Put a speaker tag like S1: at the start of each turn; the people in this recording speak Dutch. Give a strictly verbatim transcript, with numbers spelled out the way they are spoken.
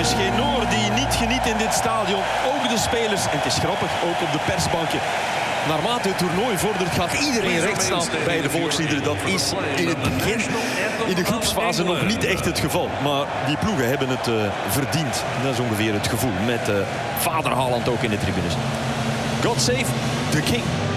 S1: is geen oor die niet geniet in dit stadion. Ook de spelers. En het is grappig, ook op de persbanken. Naarmate het toernooi vordert gaat iedereen recht staan bij de volksliederen. Dat is in het begin, in de groepsfase nog niet echt het geval. Maar die ploegen hebben het uh, verdiend. Dat is ongeveer het gevoel met uh, vader Haaland ook in de tribunes. God save the King.